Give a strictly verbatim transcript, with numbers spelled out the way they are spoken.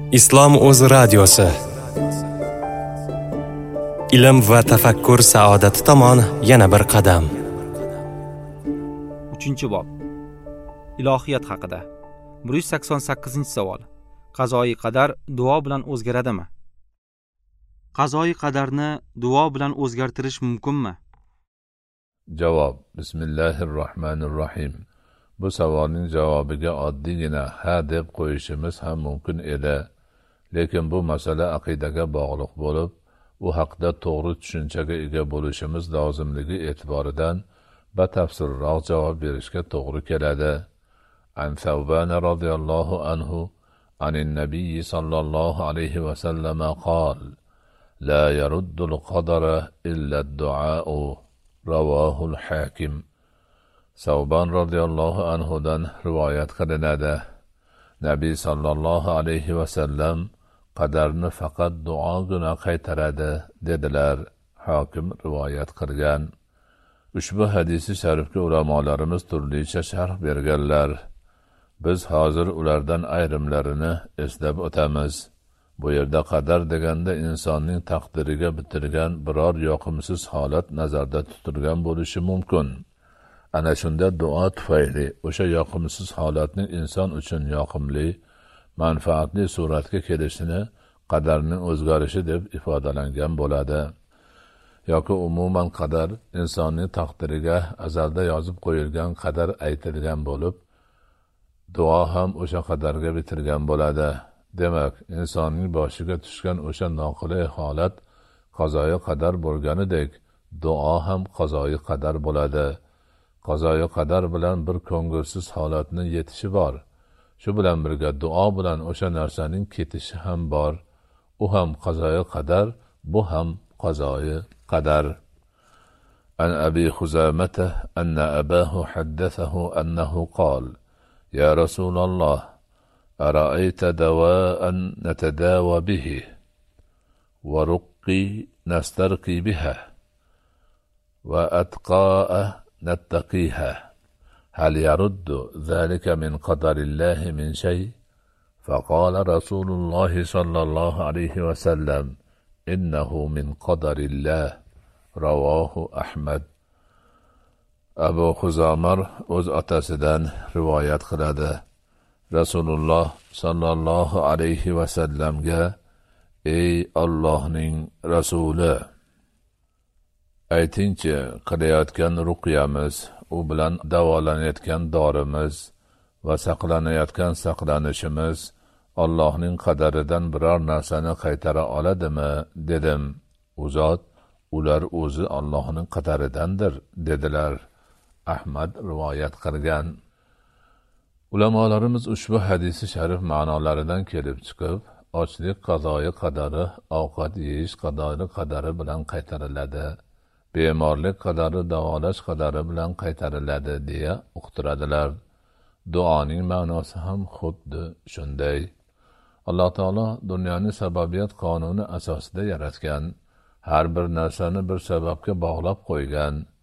Islom o'z radiosi. Ilm va tafakkur saodati tomon yana bir qadam. uchinchi bob. Ilohiyat haqida. bir yuz sakson sakkizinchi savol. Qazoyi qadar duo bilan o'zgaradimi? Qazoyi qadarni duo bilan o'zgartirish mumkinmi? Javob. Bismillahirrohmanirrohim. Bu savolning javobiga oddiygina ha deb qo'yishimiz ham mumkin edi. Lekin bu masala aqidaga bog'liq bo'lib, u haqda to'g'ri tushunchaga ega bo'lishimiz lozimligi e'tiboridan batafsilroq javob berishga to'g'ri keladi. An Thawban radhiyallohu anhu anin nabiy sallallohu alayhi va sallam qol: La yaruddul qadara illa ad-du'a'u. Ravahul Hakim. Thawban radhiyallohu anhudan rivoyat qilinadi. Nabiy sallallohu alayhi va sallam qadarni faqat duogina qaytaradi dedilar. Hakim rivoyat qilgan. Ushbu hadisi sharifga ulamolarimiz turlicha sharh berganlar. Biz hozir ulardan ayrimlarini eslab o'tamiz. Bu yerda qadar deganda insonning taqdiriga bitilgan biror yoqimsiz holat nazarda tutilgan bo'lishi mumkin. Ana shunda duo tufayli o'sha yoqimsiz holatning inson uchun yoqimli, manfaatli suratga kelishini qadarning o'zgarishi deb ifodalangan bo'ladi. Yoki umuman qadar insonning taqdiriga azalda yozib qo'yilgan qadar aytilgan bo'lib, duo ham o'sha qadarga bitilgan bo'ladi. Demak, insonning boshiga tushgan o'sha noqulay holat qazoyi qadar bo'lganidek, duo ham qazoyi qadar bo'ladi. Qazoyi qadar bilan bir ko'ngilsiz holatning yetishi bor. Shu bilan birga duo bilan o'sha narsaning ketishi ham bor. U ham qazoyi qadar, bu ham qazoyi qadar. An Abi Khuzamata anna abahu haddathahu annahu qala: Ya Rasulullah, أرأيت دواء نتداوى به ورقي نسترقي بها وأتقاء نتقيها هل يرد ذلك من قدر الله من شيء؟ فقال رسول الله صلى الله عليه وسلم إنه من قدر الله. رواه أحمد. Abu Xuzamar o'z otasidan rivoyat qiladi. Rasululloh sallallohu alayhi va sallamga: Ey Allohning rasuli, aytingchi, qilayotgan ruqyamiz, u bilan davolanayotgan dorimiz va saqlanayotgan saqlanishimiz Allohning qadaridan biror narsani qaytara oladimi dedim. U zot: ular o'zi Allohning qadaridandir dedilar. Ahmad rivoyat qilgan. Ulamolarimiz ushbu hadisi sharif ma'nolaridan kelib chiqib, ochlik qazoyi qadari ovqat yeyish qazoyi qadari bilan qaytariladi, bemorlik qadari davolash qadari bilan qaytariladi deya uqtiradilar. Duoning ma'nosi ham xuddi shunday. Alloh taolo dunyoni sababiyat qonuni asosida yaratgan, har bir narsani bir sababga bog'lab qo'ygan.